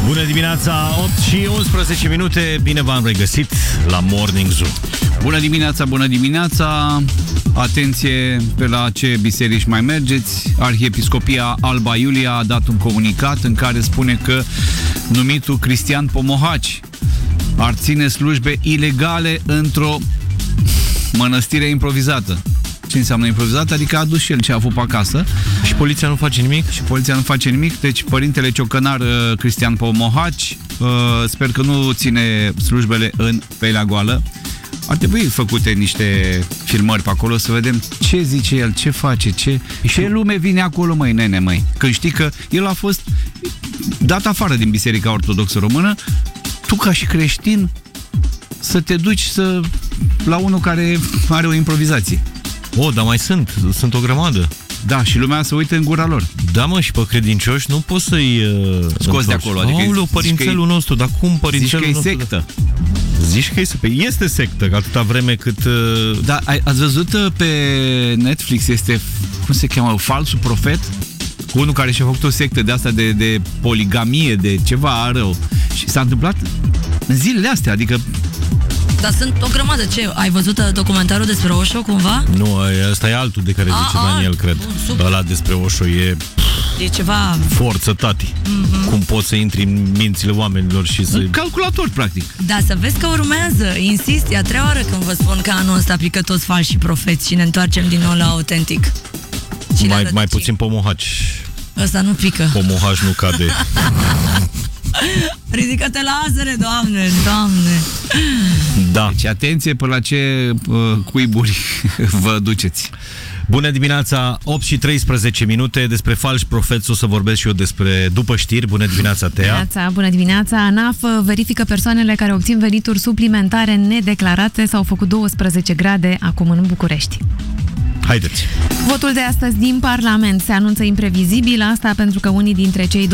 Bună dimineața, 8 și 11 minute, bine v-am regăsit la Morning Zoo. Bună dimineața, bună dimineața. Atenție pe la ce biserici mai mergeți. Arhiepiscopia Alba Iulia a dat un comunicat în care spune că numitul Cristian Pomohaci ar ține slujbe ilegale într-o mănăstire improvizată. Ce înseamnă improvizată? Adică a adus și el ce a avut pe acasă. Și poliția nu face nimic? Și poliția nu face nimic. Deci părintele ciocănar Cristian Pomohaci sper că nu ține slujbele în Pelea Goală. Ar trebui făcute niște filmări pe acolo să vedem ce zice el, ce face, ce lume vine acolo, măi, nene, măi. Când știi că el a fost dat afară din Biserica Ortodoxă Română, tu ca și creștin să te duci la unul care are o improvizație. Dar mai sunt o grămadă. Da, și lumea se uită în gura lor. Da, mă, și pe credincioși nu poți să-i scoți de acolo. Adică părințelul nostru, dar cum părințelul nostru? Zici că e sectă. Zici că este sectă, că atâta vreme cât... Da, ați văzut pe Netflix, este, cum se cheamă, Falsul Profet? Cu unul care și-a făcut o sectă de asta de poligamie, de ceva rău. Și s-a întâmplat în zilele astea, adică... Dar sunt o grămadă. Ce? Ai văzut documentarul despre Osho, cumva? Nu, ăsta e altul de care zice Daniel, cred. Ăla despre Osho e ceva... forță, tati. Cum poți să intri în mințile oamenilor și să... Un calculator, practic. Da, să vezi că urmează. Insist, e a treia oară când vă spun că anul ăsta pică toți falși profeți și ne întoarcem din nou la autentic. Mai puțin Pomohaci. Ăsta nu pică. Pomohaci nu cade. Ridică-te la azere, Doamne, Doamne. Da. Deci atenție pe la ce cuiburi vă duceți. Bună dimineața, 8 și 13 minute. Despre falși profeți o să vorbesc și eu după știri. Bună dimineața, Tea. Bună dimineața. ANAF verifică persoanele care obțin venituri suplimentare nedeclarate. S-au făcut 12 grade acum în București. Haideți! Votul de astăzi din Parlament se anunță imprevizibil, asta pentru că unii dintre cei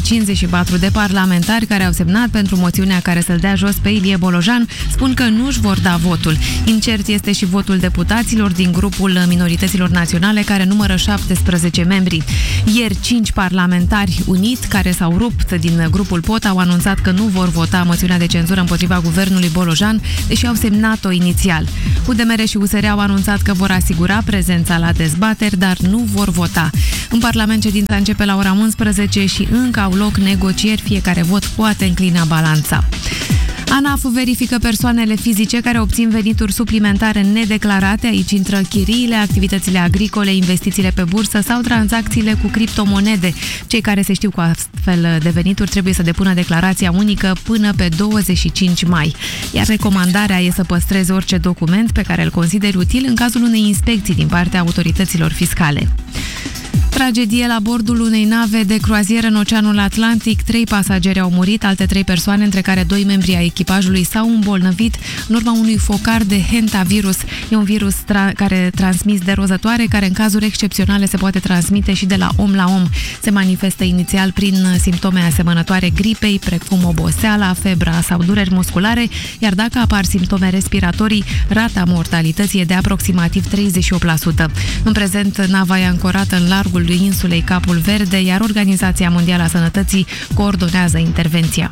254 de parlamentari care au semnat pentru moțiunea care să-l dea jos pe Ilie Bolojan spun că nu își vor da votul. Incert este și votul deputaților din grupul minorităților naționale, care numără 17 membri. Ieri, 5 parlamentari unit, care s-au rupt din grupul POT, au anunțat că nu vor vota moțiunea de cenzură împotriva guvernului Bolojan, deși au semnat-o inițial. UDMR și USR au anunțat că vor asigura prezența la dezbateri, dar nu vor vota. În Parlament ședința începe la ora 11 și încă au loc negocieri, fiecare vot poate înclina balanța. ANAF verifică persoanele fizice care obțin venituri suplimentare nedeclarate. Aici intră chiriile, activitățile agricole, investițiile pe bursă sau tranzacțiile cu criptomonede. Cei care se știu cu astfel de venituri trebuie să depună declarația unică până pe 25 mai. Iar recomandarea e să păstrezi orice document pe care îl consideri util în cazul unei inspecții din partea autorităților fiscale. Tragedie la bordul unei nave de croazieră în Oceanul Atlantic. 3 pasageri au murit, alte 3 persoane, între care 2 membri ai echipajului, s-au îmbolnăvit în urma unui focar de hentavirus. E un virus care transmis de rozătoare, care în cazuri excepționale se poate transmite și de la om la om. Se manifestă inițial prin simptome asemănătoare gripei, precum oboseala, febra sau dureri musculare, iar dacă apar simptome respiratorii, rata mortalității e de aproximativ 38%. În prezent, nava e ancorată în largul insulei Capul Verde, iar Organizația Mondială a Sănătății coordonează intervenția.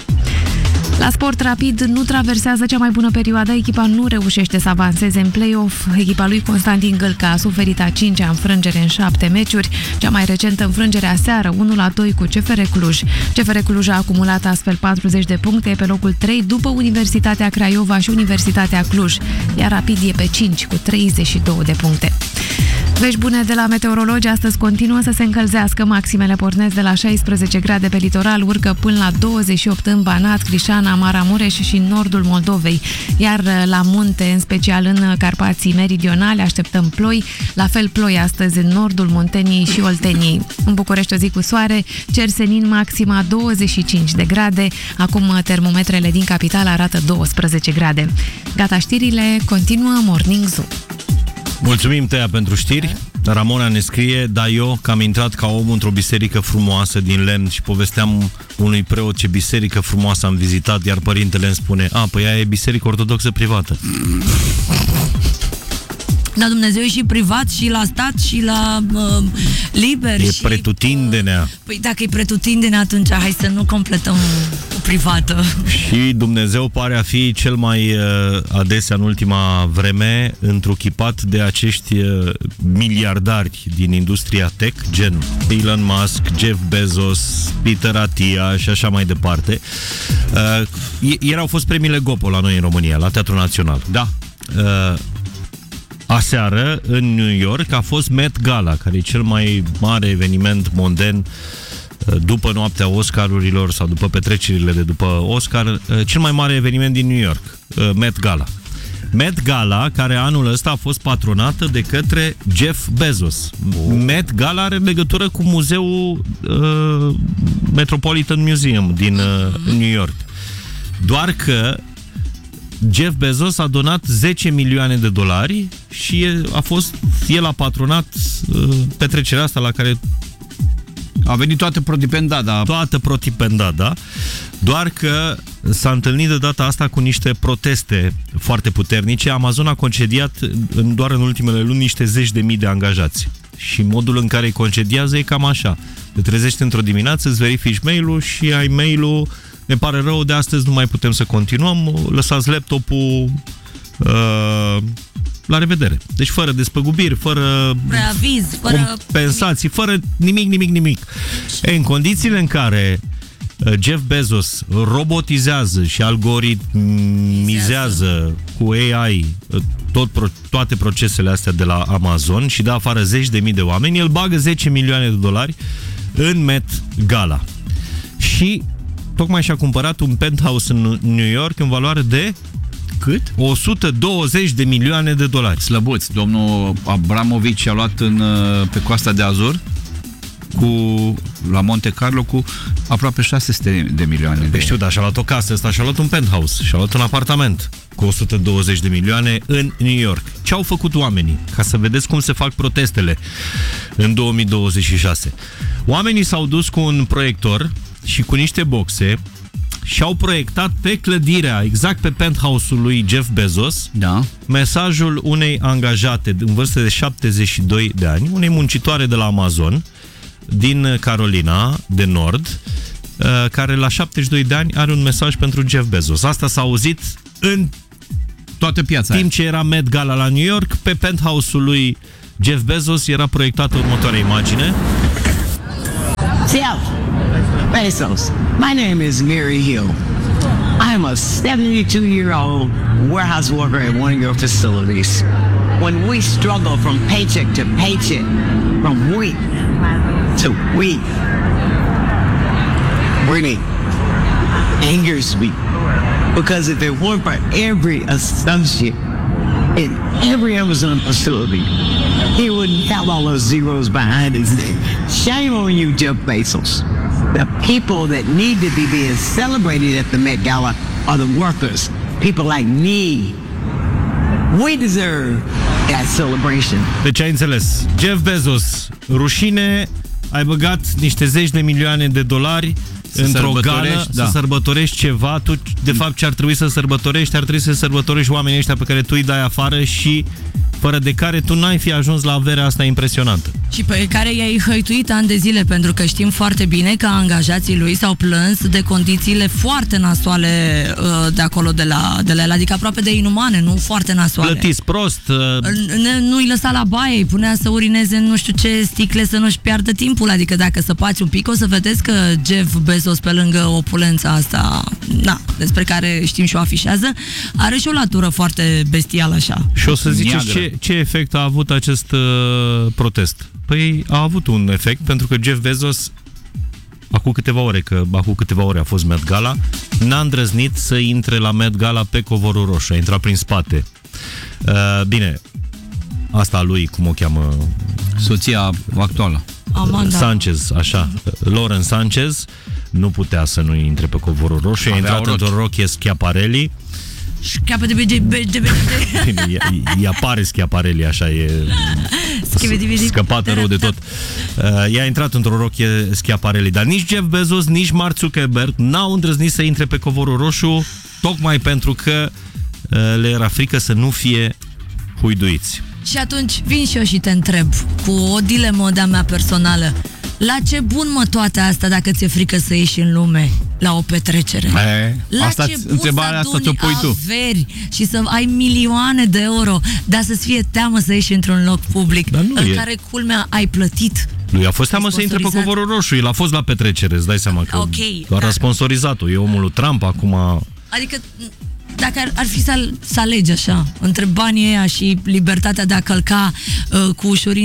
La sport rapid, nu traversează cea mai bună perioadă, echipa nu reușește să avanseze în play-off. Echipa lui Constantin Gâlca a suferit a 5-a înfrângere în 7 meciuri, cea mai recentă înfrângere aseară, 1-2 cu CFR Cluj. CFR Cluj a acumulat astfel 40 de puncte, pe locul 3 după Universitatea Craiova și Universitatea Cluj, iar Rapid e pe 5 cu 32 de puncte. Vești bune de la meteorologi, astăzi continuă să se încălzească, maximele pornesc de la 16 grade pe litoral, urcă până la 28 în Banat, Crișana, Maramureș și în nordul Moldovei, iar la munte, în special în Carpații meridionale, așteptăm ploi, la fel ploi astăzi în nordul Munteniei și Olteniei. În București o zi cu soare, cer senin, maxima 25 de grade, acum termometrele din capitală arată 12 grade. Gata știrile, continuă Morning Zoo. Mulțumim, Tea, pentru știri. Ramona ne scrie: da, eu că am intrat ca om într-o biserică frumoasă din lemn și povesteam unui preot ce biserică frumoasă am vizitat, iar părintele îmi spune: păi aia e biserică ortodoxă privată. Dar Dumnezeu e și privat, și la stat, și la liber. E și pretutindenea. Păi dacă e pretutindene, atunci hai să nu completăm cu privată. Și Dumnezeu pare a fi cel mai adesea în ultima vreme întruchipat de acești miliardari din industria tech, gen Elon Musk, Jeff Bezos, Peter Attia și așa mai departe. Ieri au fost premiile Gopo la noi în România, la Teatrul Național. Da. Aseară, în New York, a fost Met Gala, care e cel mai mare eveniment monden după noaptea Oscarurilor sau după petrecerile de după Oscar, cel mai mare eveniment din New York, Met Gala. Met Gala, care anul ăsta a fost patronată de către Jeff Bezos. Met Gala are legătură cu muzeul Metropolitan Museum din New York. Doar că Jeff Bezos a donat 10 milioane de dolari și el a patronat petrecerea asta la care a venit toată protipendada. Toată protipendada, doar că s-a întâlnit de data asta cu niște proteste foarte puternice. Amazon a concediat doar în ultimele luni niște zeci de mii de angajați. Și modul în care îi concediază e cam așa. Te trezești într-o dimineață, îți verifici mail-ul și ai mail-ul: ne pare rău, de astăzi nu mai putem să continuăm, lăsați laptopul, la revedere. Deci fără despăgubiri, fără preaviz, fără compensații, fără nimic. În condițiile în care Jeff Bezos robotizează și algoritmizează cu AI toate procesele astea de la Amazon și dă afară zeci de mii de oameni, el bagă 10 milioane de dolari în Met Gala. Și tocmai și-a cumpărat un penthouse în New York în valoare de cât? 120 de milioane de dolari. Slăbuți. Domnul Abramovici a luat pe Coasta de Azur la Monte Carlo cu aproape 600 de milioane. Știu, dar și-a luat o casă, ăsta și-a luat un penthouse, și-a luat un apartament cu 120 de milioane în New York. Ce au făcut oamenii? Ca să vedeți cum se fac protestele în 2026. Oamenii s-au dus cu un proiector și cu niște boxe și au proiectat pe clădirea, exact pe penthouse-ul lui Jeff Bezos, mesajul unei angajate în vârstă de 72 de ani, unei muncitoare de la Amazon din Carolina de Nord, care la 72 de ani are un mesaj pentru Jeff Bezos. Asta s-a auzit în toată piața timp ce era Met Gala la New York. Pe penthouse-ul lui Jeff Bezos era proiectată următoarea imagine. Bezos. My name is Mary Hill. I am a 72-year-old warehouse worker at one of your facilities. When we struggle from paycheck to paycheck, from week to week, really angers me. Because if it weren't for every associate in every Amazon facility, he wouldn't have all those zeros behind his name. Shame on you, Jeff Bezos. The people that need to be being celebrated at the Met Gala are the workers, people like me. We deserve that celebration. Deci ai înțeles, Jeff Bezos, rușine, ai băgat niște zeci de milioane de dolari într-o gală, să sărbătorești ceva. Tu, de fapt, ce ar trebui să sărbătorești? Ar trebui să sărbătorești oamenii ăștia pe care tu îi dai afară și fără de care tu n-ai fi ajuns la averea asta impresionantă. Și pe care i-ai hăituit ani de zile, pentru că știm foarte bine că angajații lui s-au plâns de condițiile foarte nasoale de acolo, de la el, adică aproape de inumane, nu foarte nasoale. Plătiți prost. Nu îi lăsa la baie, îi punea să urineze în nu știu ce sticle să nu-și piardă timpul, adică dacă săpați un pic o să vedeți că Jeff Bezos, pe lângă opulența asta, despre care știm și o afișează, are și o latură foarte bestială așa. Și o să ziceți ce efect a avut acest protest? Păi a avut un efect, pentru că Jeff Bezos acum câteva ore a fost Met Gala, n-a îndrăznit să intre la Met Gala pe covorul roșu, a intrat prin spate. Bine, asta lui, cum o cheamă? Soția actuală. Amanda Sanchez, așa. Lauren Sanchez nu putea să nu intre pe covorul roșu, a intrat într-o rochie Schiaparelli. Ea pare Schiaparelli, așa e scăpată rău de tot. Ea a intrat într-o rochie Schiaparelli, dar nici Jeff Bezos, nici Mark Zuckerberg n-au îndrăznit să intre pe covorul roșu, tocmai pentru că le era frică să nu fie huiduiți. Și atunci vin și eu și te întreb, cu o dilemă de-a mea personală, la ce bun mă toate astea dacă ți-e frică să ieși în lume la o petrecere? La asta, ce bun întrebarea să asta ți-o pui tu. averi și să ai milioane de euro, dar să-ți fie teamă să ieși într-un loc public în care, culmea, ai plătit? Lui a fost teamă să intre pe covorul roșu. El a fost la petrecere, îți dai seama că doar a sponsorizat-o. E omul lui Trump acum. Adică dacă ar fi să alegi așa între banii ăia și libertatea de a călca cu ușurință